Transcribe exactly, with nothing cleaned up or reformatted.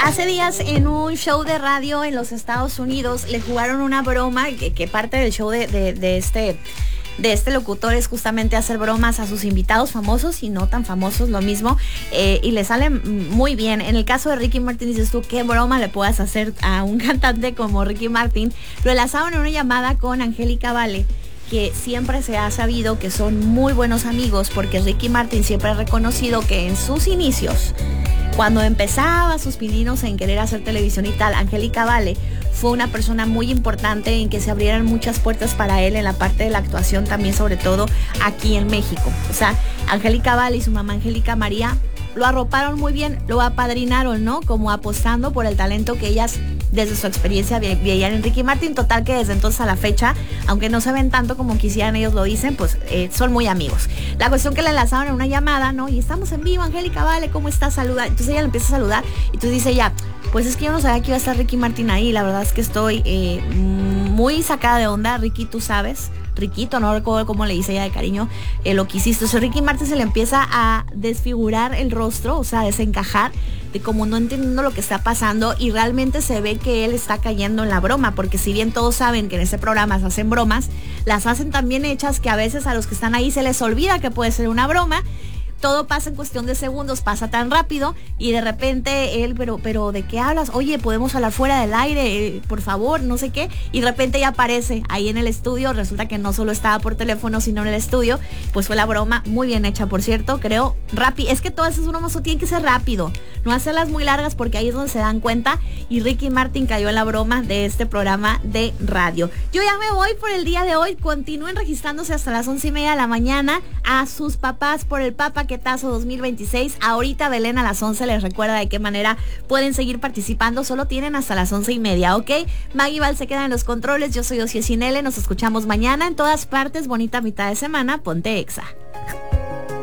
Hace días en un show de radio en los Estados Unidos le jugaron una broma que, que parte del show de, de, de este de este locutor es justamente hacer bromas a sus invitados famosos y no tan famosos, lo mismo, eh, y le sale muy bien. En el caso de Ricky Martin, dices tú, ¿qué broma le puedas hacer a un cantante como Ricky Martin? Lo enlazaban en una llamada con Angélica Vale, que siempre se ha sabido que son muy buenos amigos, porque Ricky Martin siempre ha reconocido que en sus inicios, cuando empezaba sus pininos en querer hacer televisión y tal, Angélica Vale fue una persona muy importante en que se abrieran muchas puertas para él en la parte de la actuación, también sobre todo aquí en México. O sea, Angélica Vale y su mamá Angélica María lo arroparon muy bien, lo apadrinaron, ¿no? Como apostando por el talento que ellas desde su experiencia veían en Ricky Martin. Total que desde entonces a la fecha, aunque no se ven tanto como quisieran, ellos lo dicen, pues eh, son muy amigos. La cuestión que le enlazaron en una llamada, ¿no? Y estamos en vivo, Angélica Vale, ¿cómo estás? Saluda. Entonces ella le empieza a saludar y tú dices ya, pues es que yo no sabía que iba a estar Ricky Martin ahí. La verdad es que estoy eh, muy sacada de onda. Ricky, tú sabes, Riquito, no recuerdo cómo le dice ella de cariño, eh, lo que hiciste. O sea, Ricky Martin se le empieza a desfigurar el rostro, o sea, a desencajar, de como no entendiendo lo que está pasando, y realmente se ve que él está cayendo en la broma, porque si bien todos saben que en ese programa se hacen bromas, las hacen tan bien hechas que a veces a los que están ahí se les olvida que puede ser una broma. Todo pasa en cuestión de segundos, pasa tan rápido, y de repente él, pero, pero ¿de qué hablas? Oye, podemos hablar fuera del aire, eh, por favor, no sé qué. Y de repente ya aparece ahí en el estudio. Resulta que no solo estaba por teléfono, sino en el estudio. Pues fue la broma muy bien hecha, por cierto, creo, rápido. Es que todas esas bromas tienen que ser rápido, no hacerlas muy largas, porque ahí es donde se dan cuenta. Y Ricky Martin cayó en la broma de este programa de radio. Yo ya me voy por el día de hoy. Continúen registrándose hasta las once y media de la mañana a sus papás por el Papa Quetazo dos mil veintiséis. Ahorita Belén a las once les recuerda de qué manera pueden seguir participando. Solo tienen hasta las once y media, ¿ok? Maggie Val se queda en los controles. Yo soy Ociel Cinele. Nos escuchamos mañana en todas partes. Bonita mitad de semana. Ponte Exa.